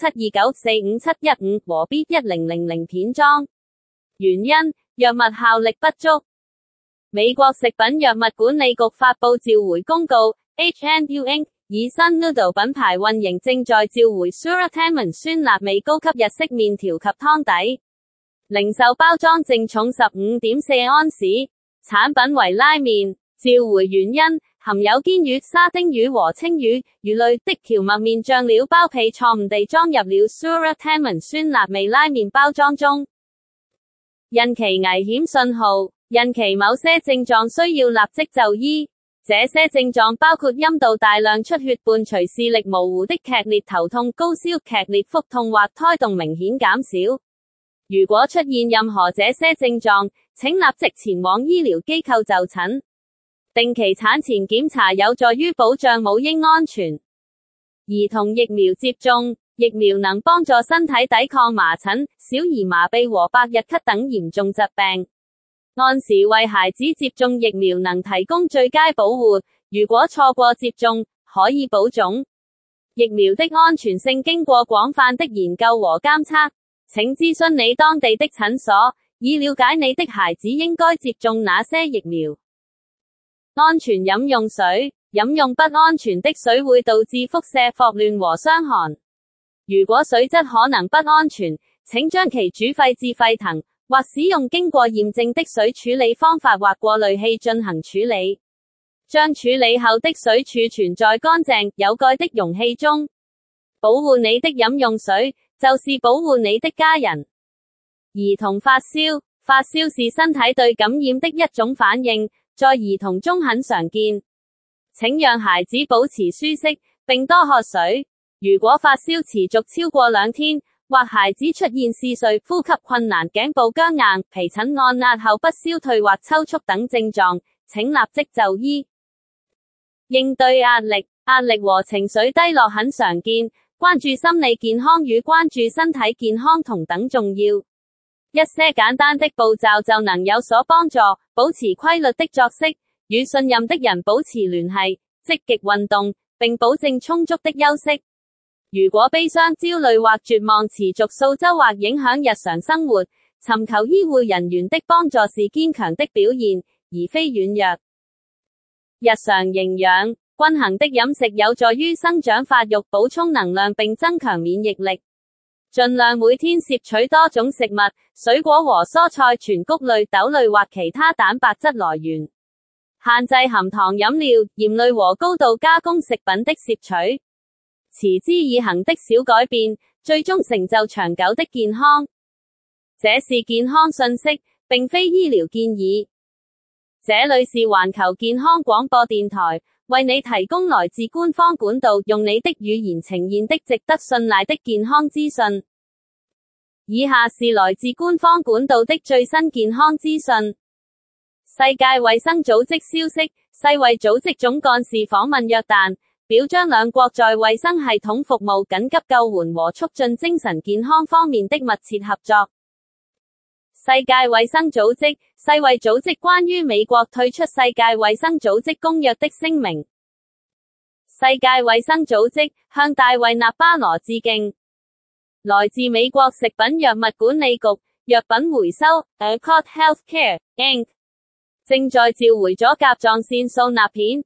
167294571和 B1000 片裝。原因：藥物效力不足。美國食品藥物管理局發佈召回公告 HNU Inc. 以新 Noodle 品牌運營正在召回 Suratamine 酸辣味高級日式麵條及湯底。零售包裝淨重 15.4 安士，產品為拉麵。召回原因：含有堅魚、沙丁魚和青魚、魚類的蕎麥麵醬料包被錯誤地裝入了 Suratamine 酸辣味拉麵包裝中。孕期危險信號：孕期某些症狀需要立即就醫。這些症狀包括陰道大量出血伴隨視力模糊的劇烈頭痛、高燒、劇烈腹痛或胎動明顯減少。如果出現任何這些症狀，請立即前往醫療機構就診。定期產前檢查有助於保障母嬰安全。兒童疫苗接種，疫苗能幫助身體抵抗麻疹、小兒麻痹和百日咳等嚴重疾病。按時為孩子接種疫苗能提供最佳保護，如果錯過接種，可以保種。疫苗的安全性經過廣泛的研究和監測，請諮詢你當地的診所，以了解你的孩子應該接種哪些疫苗。安全飲用水，飲用不安全的水會導致腹瀉、霍亂和傷寒。如果水質可能不安全，請將其煮沸至沸騰，或使用經過驗證的水處理方法或過濾器進行處理。將處理後的水儲存在乾淨、有蓋的容器中。保護你的飲用水，就是保護你的家人。兒童發燒，發燒是身體對感染的一種反應，在兒童中很常見。請讓孩子保持舒適，並多喝水。如果發燒持續超過2天，或孩子出現嗜睡、呼吸困難、頸部僵硬、皮疹按壓後不消退或抽搐等症狀，請立即就醫。應對壓力，壓力和情緒低落很常見，關注心理健康與關注身體健康同等重要。一些簡單的步驟就能有所幫助，保持規律的作息，與信任的人保持聯繫，積極運動，並保證充足的休息。如果悲傷、焦慮或絕望持續數週或影響日常生活，尋求醫護人員的幫助是堅強的表現，而非軟弱。日常營養，均衡的飲食有助於生長發育、補充能量並增強免疫力。盡量每天攝取多種食物、水果和蔬菜、全穀類、豆類或其他蛋白質來源。限制含糖飲料、鹽類和高度加工食品的攝取。持之以恆的小改變，最終成就長久的健康。這是健康訊息，並非醫療建議。這裏是環球健康廣播電台，為你提供來自官方管道，用你的語言呈現的值得信賴的健康資訊。以下是來自官方管道的最新健康資訊。世界衛生組織消息，世衛組織總幹事訪問約旦，表彰兩國在衛生系統服務、緊急救援和促進精神健康方面的密切合作。世界衛生組織，世衛組織關於美國退出世界衛生組織公約的聲明。世界衛生組織向大衛納巴羅致敬。來自美國食品藥物管理局藥品回收 Accord Healthcare Inc. 正在召回咗甲狀腺素鈉片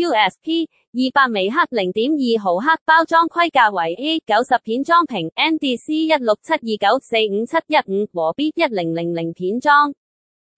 USP 200微克 0.2 毫克包裝規格為 A90 片裝瓶 NDC 167294571和 B1000 片裝。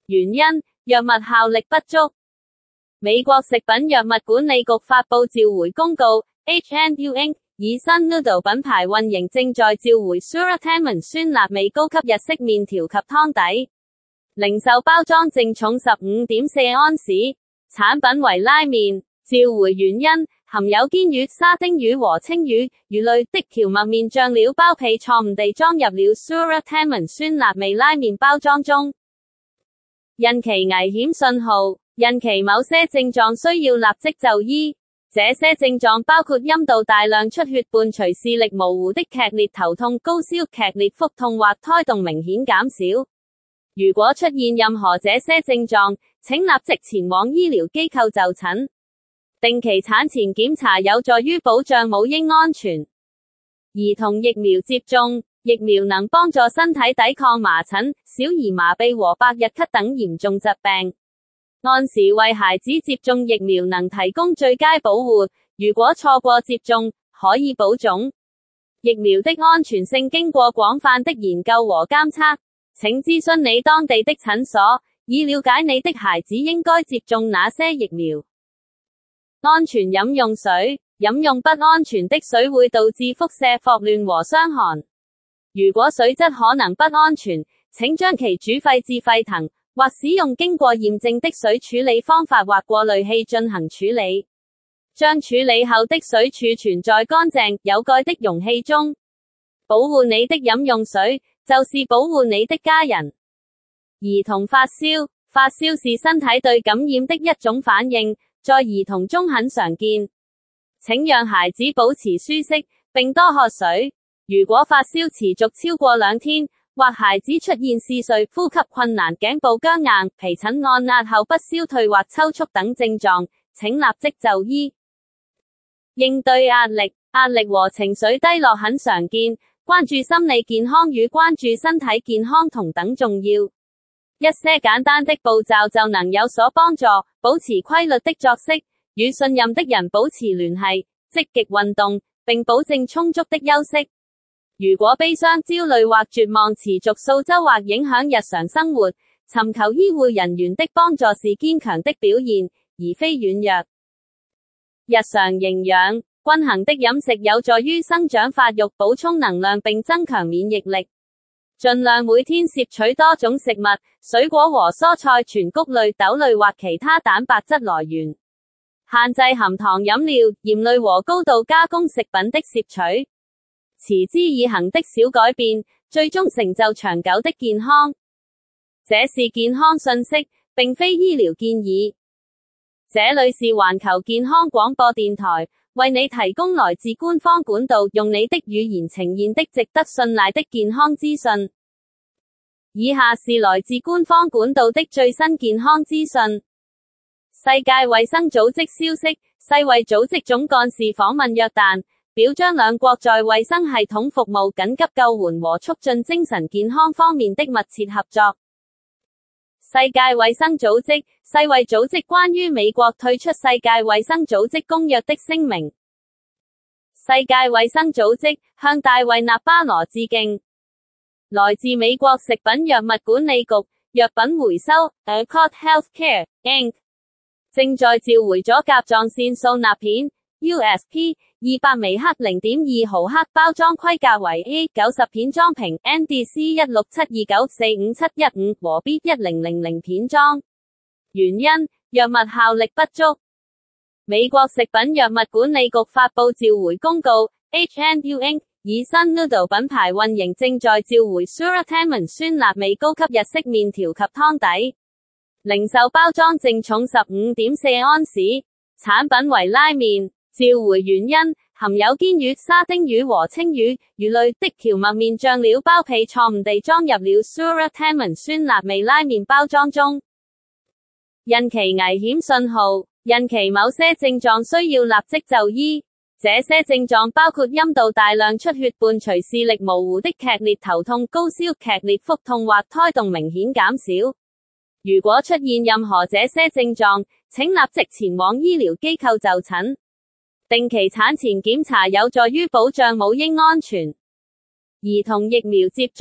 原因，藥物效力不足。美國食品藥物管理局發佈召回公告 ，H&U Inc. 以新 Noodle 品牌運營正在召回 Suratamen 酸辣味高級日式麵條及湯底，零售包裝淨重 15.4 安士，產品為拉麵。召回原因，含有堅魚、沙丁魚和青魚、魚類的蕎麥麵醬料包被錯誤地裝入了 Suratamen 酸辣味拉麵包裝中。孕期危險信號，孕期某些症狀需要立即就醫。這些症狀包括陰道大量出血伴隨視力模糊的劇烈頭痛、高燒、劇烈腹痛或胎動明顯減少。如果出現任何這些症狀，請立即前往醫療機構就診。定期產前檢查有助於保障母嬰安全。兒童疫苗接種，疫苗能幫助身體抵抗麻疹、小兒麻痹和百日咳等嚴重疾病。按時為孩子接種疫苗能提供最佳保護，如果錯過接種，可以保種。疫苗的安全性經過廣泛的研究和監測，請諮詢你當地的診所，以了解你的孩子應該接種哪些疫苗。安全飲用水，飲用不安全的水會導致腹瀉、霍亂和傷寒。如果水質可能不安全，請將其煮沸至沸騰，或使用經過驗證的水處理方法或過濾器進行處理。將處理後的水儲存在乾淨、有蓋的容器中。保護你的飲用水，就是保護你的家人。兒童發燒，發燒是身體對感染的一種反應，在兒童中很常見。請讓孩子保持舒適，並多喝水。如果發燒持續超過2天，或孩子出現嗜睡、呼吸困難、頸部僵硬、皮疹按壓後不消退或抽搐等症狀，請立即就醫。應對壓力，壓力和情緒低落很常見，關注心理健康與關注身體健康同等重要。一些簡單的步驟就能有所幫助，保持規律的作息，與信任的人保持聯繫，積極運動，並保證充足的休息。如果悲傷、焦慮或絕望持續數週或影響日常生活，尋求醫護人員的幫助是堅強的表現，而非軟弱。日常營養，均衡的飲食有助於生長發育、補充能量並增強免疫力。盡量每天攝取多種食物、水果和蔬菜、全穀類、豆類或其他蛋白質來源。限制含糖飲料、鹽類和高度加工食品的攝取。持之以恆的小改變，最終成就長久的健康。這是健康信息，並非醫療建議。這裏是環球健康廣播電台，為你提供來自官方管道，用你的語言呈現的值得信賴的健康資訊。以下是來自官方管道的最新健康資訊。世界衛生組織消息，世衛組織總幹事訪問約旦，表彰兩國在衛生系統服務、緊急救援和促進精神健康方面的密切合作。世界衛生組織，世衛組織關於美國退出世界衛生組織公約的聲明。世界衛生組織向大衛納巴羅致敬。來自美國食品藥物管理局，藥品回收 Accord Healthcare Inc. 正在召回咗甲狀腺素鈉片 USP 200微克 0.2 毫克包裝規格為 A90 片裝瓶 NDC 16729457115和 B1000 片裝。原因，藥物效力不足。美國食品藥物管理局發佈召回公告 H&U Inc. 以新 Noodle 品牌運營正在召回 Suratamen 酸辣味高級日式麵條及湯底，零售包裝淨重 15.4 安士，產品為拉麵。召回原因，含有堅魚、沙丁魚和青魚、魚類的蕎麥麵醬料包被錯誤地裝入了 Suratamen 酸辣味拉麵包裝中。孕期危險信號，孕期某些症狀需要立即就醫。這些症狀包括陰道大量出血伴隨視力模糊的劇烈頭痛、高燒、劇烈腹痛或胎動明顯減少。如果出現任何這些症狀，請立即前往醫療機構就診。定期產前檢查有助於保障母嬰安全。兒童疫苗接種，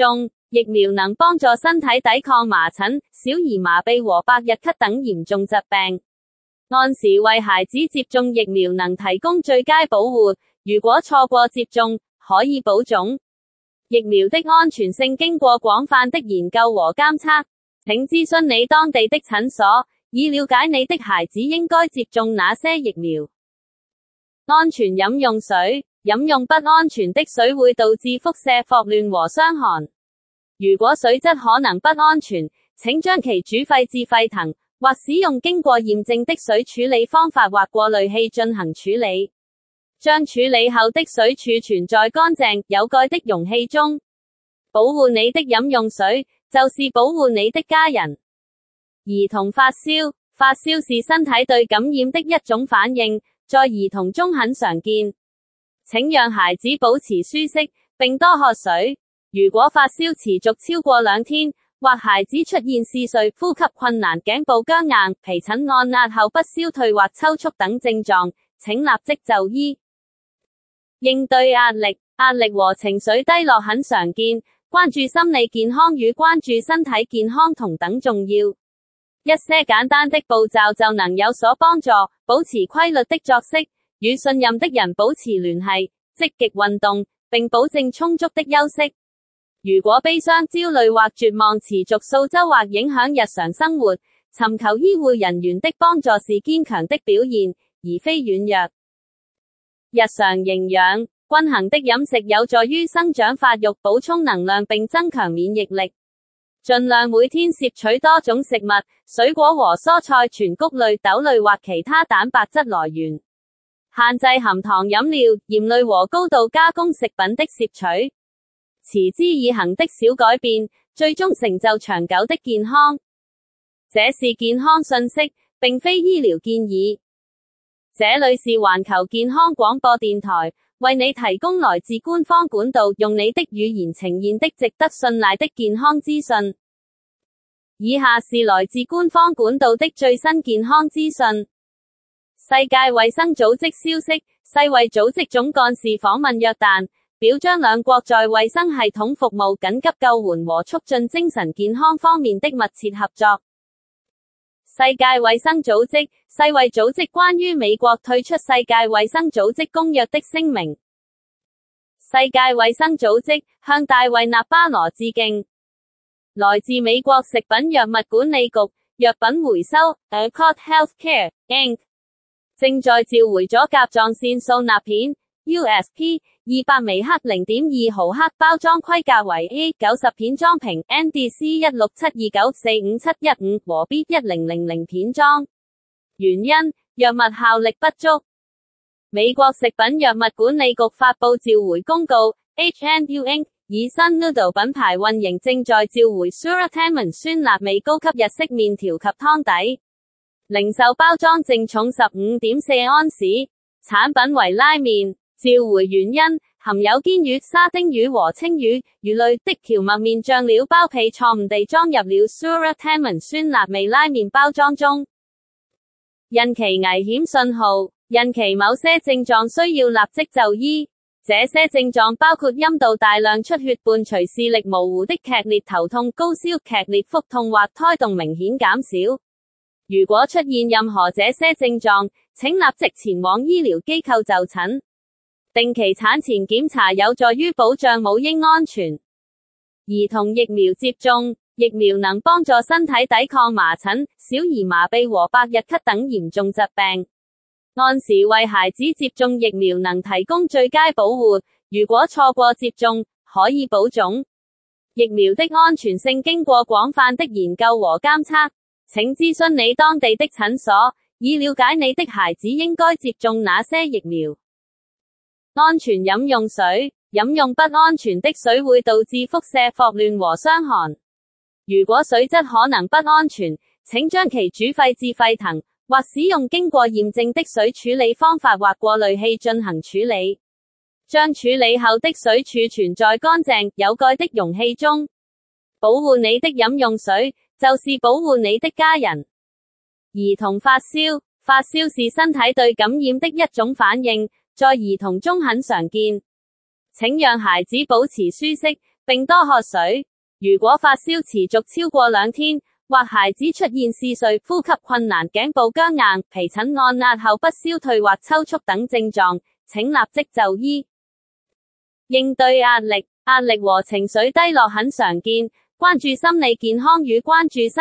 疫苗能幫助身體抵抗麻疹、小兒麻痹和百日咳等嚴重疾病。按時為孩子接種疫苗能提供最佳保護，如果錯過接種，可以保種。疫苗的安全性經過廣泛的研究和監測，請諮詢你當地的診所，以了解你的孩子應該接種哪些疫苗。安全飲用水，飲用不安全的水會導致輻射霍亂和傷寒。如果水質可能不安全，請將其煮沸至沸騰，或使用經過驗證的水處理方法或過濾器進行處理。將處理後的水儲存在乾淨、有蓋的容器中。保護你的飲用水，就是保護你的家人。兒童發燒，發燒是身體對感染的一種反應，在兒童中很常見。請讓孩子保持舒適，並多喝水。如果發燒持續超過2天，或孩子出現嗜睡、呼吸困難、頸部僵硬、皮疹按壓後不消退或抽搐等症狀，請立即就醫。應對壓力，壓力和情緒低落很常見，關注心理健康與關注身體健康同等重要。一些簡單的步驟就能有所幫助，保持規律的作息，與信任的人保持聯繫，積極運動，並保證充足的休息。如果悲傷、焦慮或絕望持續數週或影響日常生活，尋求醫護人員的幫助是堅強的表現，而非軟弱。日常營養，均衡的飲食有助於生長發育、補充能量並增強免疫力。盡量每天攝取多種食物、水果和蔬菜、全穀類、豆類或其他蛋白質來源。限制含糖飲料、鹽類和高度加工食品的攝取。持之以恆的小改變，最終成就長久的健康。這是健康信息，並非醫療建議。這裏是環球健康廣播電台，為你提供來自官方管道，用你的語言呈現的值得信賴的健康資訊。以下是來自官方管道的最新健康資訊。世界衛生組織消息，世衛組織總幹事訪問約旦，表彰兩國在衛生系統服務、緊急救援和促進精神健康方面的密切合作。世界衛生組織，世衛組織關於美國退出世界衛生組織公約的聲明。世界衛生組織向大衛納巴羅致敬。來自美國食品藥物管理局藥品回收 Accord Healthcare Inc. 正在召回咗甲狀腺素鈉片 USP 200微克 0.2 毫克包裝規格為 A90 片裝瓶 NDC 167294571和 B1000 片裝。原因，藥物效力不足。美國食品藥物管理局發佈召回公告 HNU Inc. 以新 Noodle 品牌運營正在召回 Suratamen 酸辣味高級日式麵條及湯底。零售包裝淨重 15.4 安士，產品為拉麵。召回原因，含有堅魚、沙丁魚和青魚、魚類的蕎麥麵醬料包被錯誤地裝入了 Suratamen 酸辣味拉麵包裝中。孕期危險信號，孕期某些症狀需要立即就醫。這些症狀包括陰道大量出血伴隨視力模糊的劇烈頭痛、高燒、劇烈腹痛或胎動明顯減少。如果出現任何這些症狀，請立即前往醫療機構就診。定期產前檢查有助於保障母嬰安全。兒童疫苗接種，疫苗能幫助身體抵抗麻疹、小兒麻痹和百日咳等嚴重疾病。按時為孩子接種疫苗能提供最佳保護，如果錯過接種，可以保種。疫苗的安全性經過廣泛的研究和監測，請諮詢你當地的診所，以了解你的孩子應該接種哪些疫苗。安全飲用水，飲用不安全的水會導致輻射霍亂和傷寒。如果水質可能不安全，請將其煮沸至沸騰，或使用經過驗證的水處理方法或過濾器進行處理。將處理後的水儲存在乾淨、有蓋的容器中。保護你的飲用水，就是保護你的家人。兒童發燒，發燒是身體對感染的一種反應，在兒童中很常見。請讓孩子保持舒適，並多喝水。 如果發燒持續超過2天，或孩子出現嗜睡、呼吸困難、頸部僵硬、皮疹按壓後不消退或抽搐等症狀，請立即就醫。應對壓力，壓力和情緒低落很常見，關注心理健康與關注身